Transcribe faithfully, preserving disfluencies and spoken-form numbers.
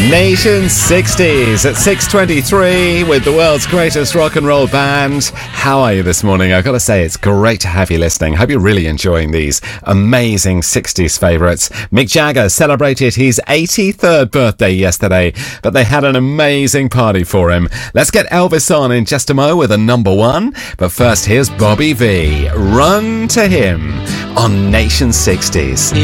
Nation sixties at six twenty-three with the world's greatest rock and roll band. How are you this morning? I've got to say, it's great to have you listening. Hope you're really enjoying these amazing sixties favourites. Mick Jagger celebrated his eighty-third birthday yesterday, but they had an amazing party for him. Let's get Elvis on in just a mo with a number one. But first, here's Bobby V. Run to Him on Nation sixties.